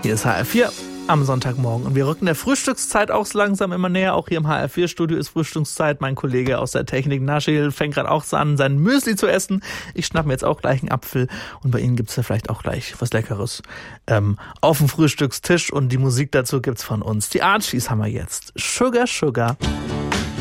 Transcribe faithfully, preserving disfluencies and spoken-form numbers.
Hier ist H R vier am Sonntagmorgen und wir rücken der Frühstückszeit auch so langsam immer näher. Auch hier im H R vier Studio ist Frühstückszeit. Mein Kollege aus der Technik, Naschil, fängt gerade auch so an, sein Müsli zu essen. Ich schnapp mir jetzt auch gleich einen Apfel und bei Ihnen gibt's ja vielleicht auch gleich was Leckeres ähm, auf dem Frühstückstisch und die Musik dazu gibt's von uns. Die Archies haben wir jetzt. Sugar, Sugar.